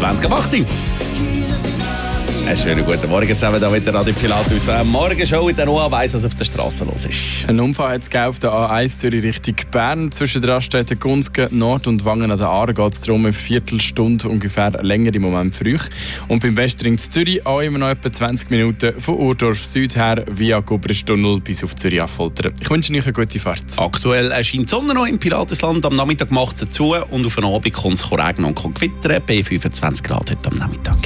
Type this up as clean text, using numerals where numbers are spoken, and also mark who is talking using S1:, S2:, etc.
S1: 20:08. Einen schönen guten Morgen zusammen hier mit der Radio Pilatus. Morgenshow in der Noah weiss, was auf der Straße los ist.
S2: Ein Unfall hat es auf der A1 Zürich Richtung Bern. Zwischen der Raststätte Gunzgen, Nord und Wangen an der Aare geht es darum eine Viertelstunde ungefähr länger im Moment früh. Und beim Westring Zürich auch immer noch etwa 20 Minuten von Urdorf Süd her via Gubristunnel bis auf Zürich Affoltern. Ich wünsche euch eine gute Fahrt.
S1: Aktuell scheint die Sonne noch im Pilatesland. Am Nachmittag macht es zu und auf den Abend kommt es regnen und gewittern. Bei 25 Grad heute am Nachmittag.